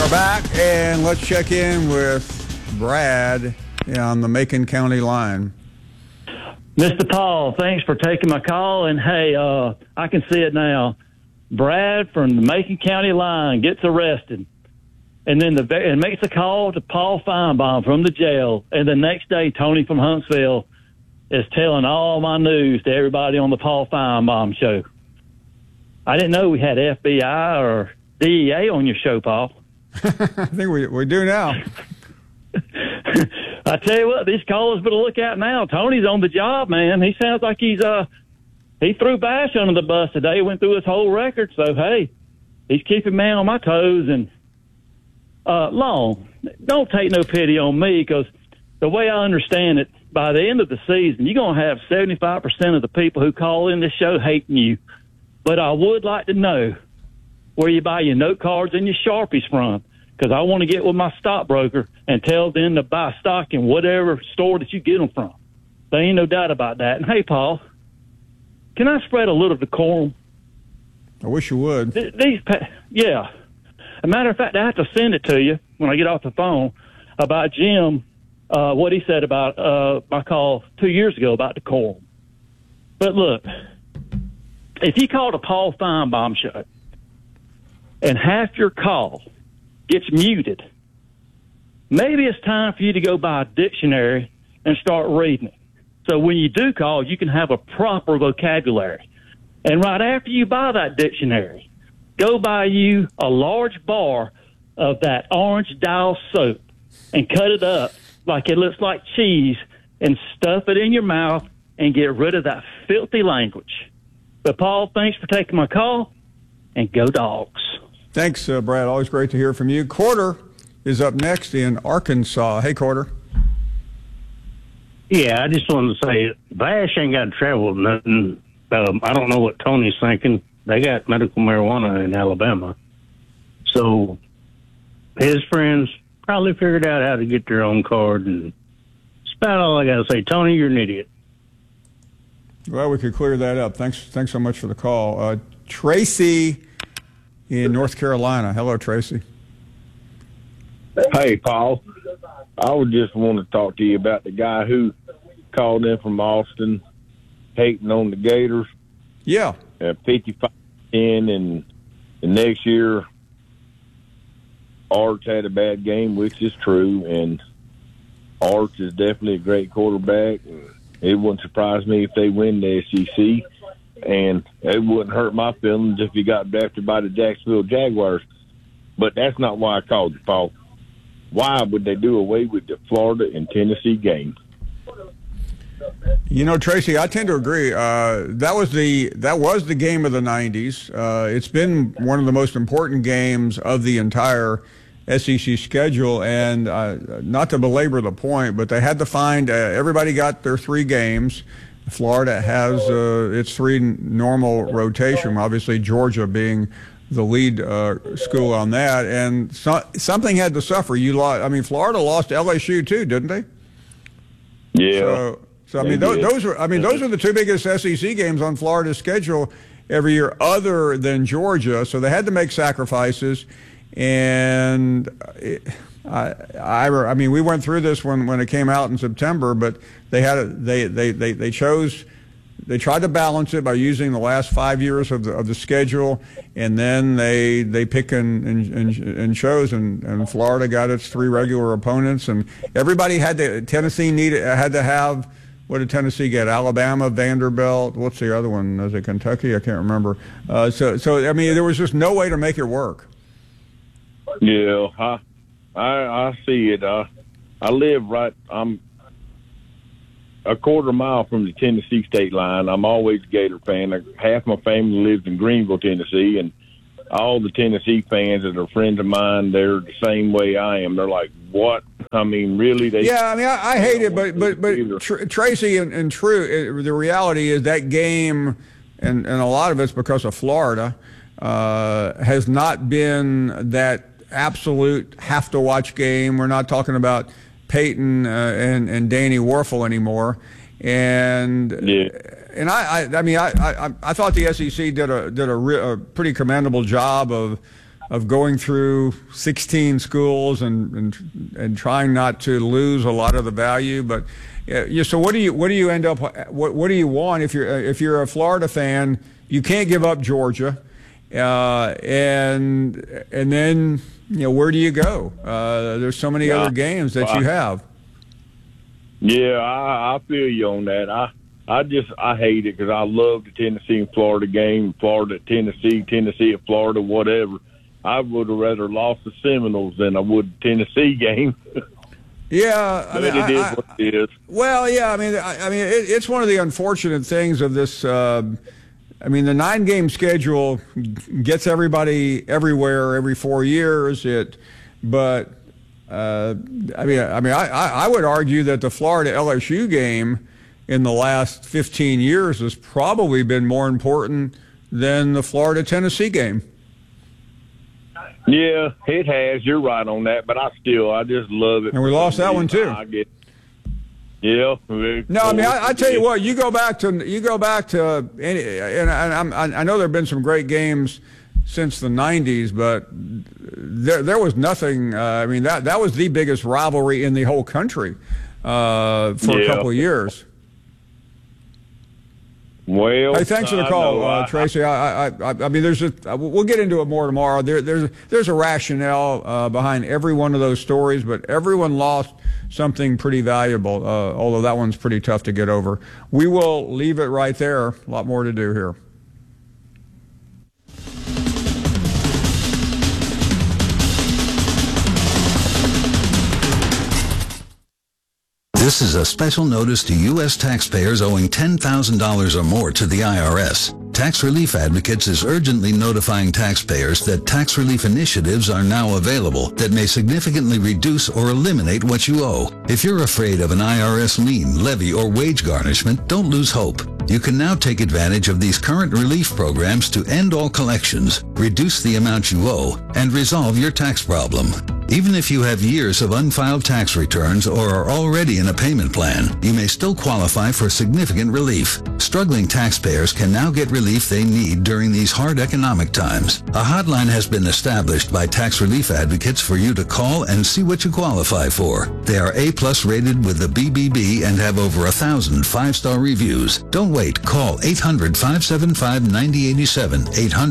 We're back, and let's check in with Brad on the Macon County line. Mr. Paul, thanks for taking my call. And, hey, I can see it now. Brad from the Macon County line gets arrested and then and makes a call to Paul Feinbaum from the jail. And the next day, Tony from Huntsville is telling all my news to everybody on the Paul Feinbaum show. I didn't know we had FBI or DEA on your show, Paul. I think we do now. I tell you what, these callers better look out now. Tony's on the job, man. He sounds like he threw Bash under the bus today, went through his whole record. So, hey, he's keeping me on my toes. And, Long, don't take no pity on me, because the way I understand it, by the end of the season, you're going to have 75% of the people who call in this show hating you. But I would like to know where you buy your note cards and your Sharpies from, because I want to get with my stockbroker and tell them to buy stock in whatever store that you get them from. There ain't no doubt about that. And, hey, Paul, can I spread a little decorum? I wish you would. Yeah. As a matter of fact, I have to send it to you when I get off the phone about Jim, what he said about my call 2 years ago about decorum. But, look, if you called a Paul Feinbaum show and half your call gets muted, maybe it's time for you to go buy a dictionary and start reading it. So when you do call, you can have a proper vocabulary. And right after you buy that dictionary, go buy you a large bar of that orange Dial soap and cut it up like it looks like cheese and stuff it in your mouth and get rid of that filthy language. But, Paul, thanks for taking my call, and go Dogs. Thanks, Brad. Always great to hear from you. Quarter is up next in Arkansas. Hey, Quarter. Yeah, I just wanted to say, Bash ain't got to travel nothing. I don't know what Tony's thinking. They got medical marijuana in Alabama. So his friends probably figured out how to get their own card, and that's about all I got to say. Tony, you're an idiot. Well, we could clear that up. Thanks so much for the call. Tracy in North Carolina. Hello, Tracy. Hey, Paul. I would just want to talk to you about the guy who called in from Austin hating on the Gators. Yeah. 55-10, and the next year Arch had a bad game, which is true, and Arch is definitely a great quarterback. It wouldn't surprise me if they win the SEC, and it wouldn't hurt my feelings if he got drafted by the Jacksonville Jaguars. But that's not why I called you, Paul. Why would they do away with the Florida and Tennessee game? You know, Tracy, I tend to agree. That was the game of the 90s. It's been one of the most important games of the entire SEC schedule, and not to belabor the point, but they had to find everybody got their 3 games. Florida has its 3 normal rotation, obviously Georgia being the lead school on that, and something had to suffer. Florida lost LSU too, didn't they? Yeah. So I mean, those are the 2 biggest SEC games on Florida's schedule every year, other than Georgia. So they had to make sacrifices, and we went through this when it came out in September, but they tried to balance it by using the last 5 years of the schedule, and then they pick and chose, and Florida got its 3 regular opponents, and everybody had to. Tennessee had to have. What did Tennessee get? Alabama, Vanderbilt. What's the other one? Is it Kentucky? I can't remember. So I mean, there was just no way to make it work. Yeah, I see it. I live right. I'm a quarter mile from the Tennessee state line. I'm always a Gator fan. Half my family lives in Greenville, Tennessee, and all the Tennessee fans that are friends of mine, they're the same way I am. They're like, what? I mean, really? I hate it, but Tracy, and true, the reality is that game, and a lot of it's because of Florida, has not been that absolute have-to-watch game. We're not talking about Peyton and Danny Werfel anymore, and I thought the SEC did a pretty commendable job of of going through 16 schools and trying not to lose a lot of the value. But so what do you end up? What do you want if you're a Florida fan? You can't give up Georgia, and then where do you go? There's so many other games that you have. Yeah, I feel you on that. I hate it because I love the Tennessee and Florida game, Florida at Tennessee, Tennessee at Florida, whatever. I would have rather lost the Seminoles than I would the Tennessee game. Yeah, but it is what it is. Well, yeah, I mean, it's one of the unfortunate things of this. The 9-game schedule gets everybody everywhere every 4 years. But I would argue that the Florida LSU game in the last 15 years has probably been more important than the Florida Tennessee game. Yeah, it has. You're right on that. But I just love it. And we lost that one too. Yeah. No, I tell you what. You go back to any, and I know there have been some great games since the 90s, but there was nothing. That was the biggest rivalry in the whole country for a couple of years. Well, hey, thanks for the call, Tracy. We'll get into it more tomorrow. There's a rationale behind every one of those stories, but everyone lost something pretty valuable, although that one's pretty tough to get over. We will leave it right there. A lot more to do here. This is a special notice to U.S. taxpayers owing $10,000 or more to the IRS. Tax Relief Advocates is urgently notifying taxpayers that tax relief initiatives are now available that may significantly reduce or eliminate what you owe. If you're afraid of an IRS lien, levy, or wage garnishment, don't lose hope. You can now take advantage of these current relief programs to end all collections, reduce the amount you owe, and resolve your tax problem. Even if you have years of unfiled tax returns or are already in a payment plan, you may still qualify for significant relief. Struggling taxpayers can now get relief they need during these hard economic times. A hotline has been established by Tax Relief Advocates for you to call and see what you qualify for. They are A+ rated with the BBB and have over 1,000 5-star reviews. Don't wait. Call 800-575-9087.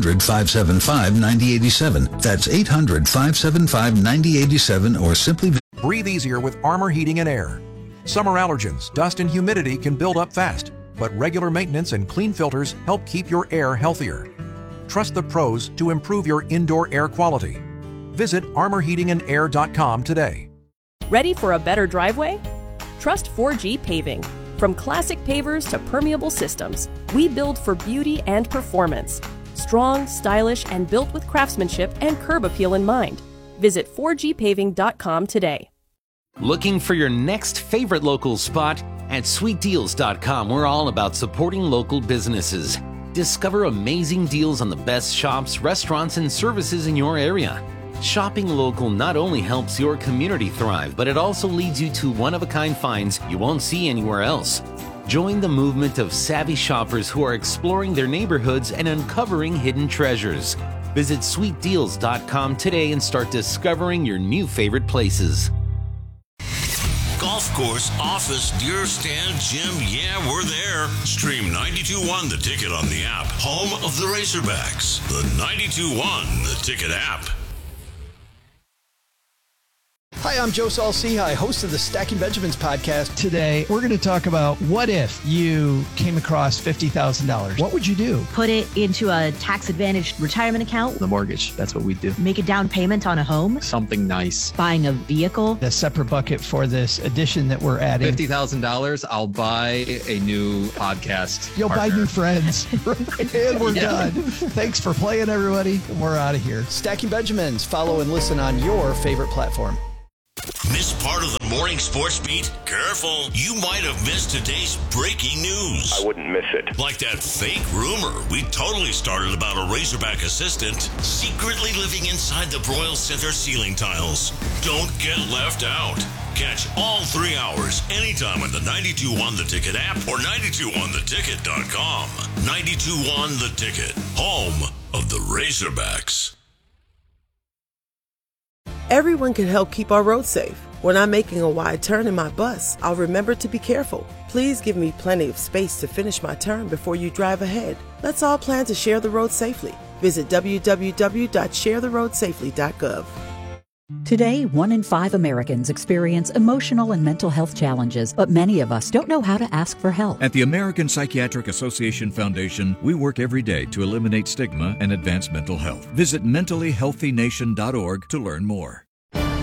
800-575-9087. That's 800-575-9087 or simply breathe easier with Armor Heating and Air. Summer allergens, dust and humidity can build up fast, but regular maintenance and clean filters help keep your air healthier. Trust the pros to improve your indoor air quality. Visit armorheatingandair.com today. Ready for a better driveway? Trust 4G Paving. From classic pavers to permeable systems, we build for beauty and performance. Strong, stylish, and built with craftsmanship and curb appeal in mind. Visit 4gpaving.com today. Looking for your next favorite local spot? At sweetdeals.com, we're all about supporting local businesses. Discover amazing deals on the best shops, restaurants, and services in your area. Shopping local not only helps your community thrive, but it also leads you to one-of-a-kind finds you won't see anywhere else. Join the movement of savvy shoppers who are exploring their neighborhoods and uncovering hidden treasures. Visit sweetdeals.com today and start discovering your new favorite places. Golf course, office, deer stand, gym, yeah, we're there. Stream 92.1 The Ticket on the app. Home of the Razorbacks. The 92.1 The Ticket app. Hi, I'm Joe Saul-Sehy, host of the Stacking Benjamins podcast. Today, we're going to talk about what if you came across $50,000? What would you do? Put it into a tax-advantaged retirement account. The mortgage, that's what we'd do. Make a down payment on a home. Something nice. Buying a vehicle. A separate bucket for this addition that we're adding. $50,000, I'll buy a new podcast You'll partner. buy new friends. And we're done. Thanks for playing, everybody. We're out of here. Stacking Benjamins. Follow and listen on your favorite platform. Miss part of the morning sports beat? Careful. You might have missed today's breaking news. I wouldn't miss it. Like that fake rumor we totally started about a Razorback assistant secretly living inside the Broyles Center ceiling tiles. Don't get left out. Catch all 3 hours anytime on the 92.1 The Ticket app or 92ontheticket.com. 92.1 The Ticket, home of the Razorbacks. Everyone can help keep our roads safe. When I'm making a wide turn in my bus, I'll remember to be careful. Please give me plenty of space to finish my turn before you drive ahead. Let's all plan to share the road safely. Visit www.sharetheroadsafely.gov. Today, 1 in 5 Americans experience emotional and mental health challenges, but many of us don't know how to ask for help. At the American Psychiatric Association Foundation, we work every day to eliminate stigma and advance mental health. Visit mentallyhealthynation.org to learn more. 20, 15,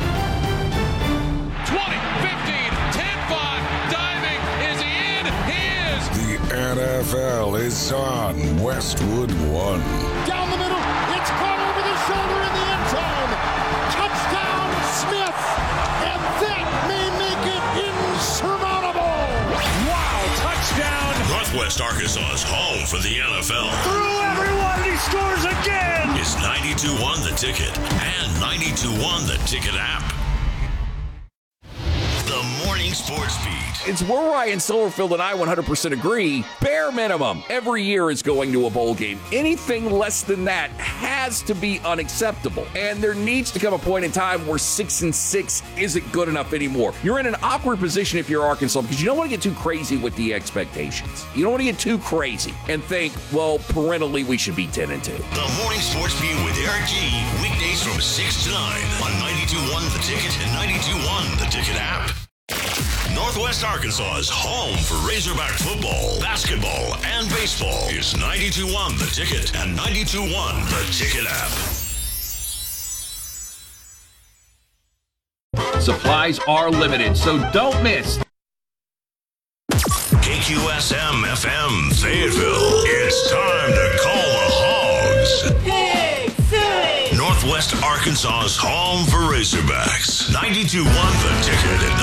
10-5, diving, is he in? He is! The NFL is on Westwood One. Down the middle, it's caught over the shoulder in the end zone. Touchdown, Smith, and that may make it insurmountable. Wow, touchdown! Northwest Arkansas's home for the NFL. Through everyone, he scores again! It's 92.1 The Ticket and 92.1 The Ticket app. The Morning Sports Beat. It's where Ryan Silverfield and I 100% agree. Bare minimum, every year is going to a bowl game. Anything less than that has to be unacceptable. And there needs to come a point in time where 6-6 isn't good enough anymore. You're in an awkward position if you're Arkansas because you don't want to get too crazy with the expectations. You don't want to get too crazy and think, well, parentally, we should be 10-2. The Morning Sports Beat with Eric G. Weekdays from 6 to 9 on 92.1 The Ticket and 92.1 The Ticket app. Northwest Arkansas's home for Razorback football, basketball, and baseball is 92.1 The Ticket and 92.1 The Ticket app. Supplies are limited, so don't miss. KQSM FM Fayetteville. It's time to call the Hogs. Hey, Philly! Northwest Arkansas's home for Razorbacks. 92.1 The Ticket and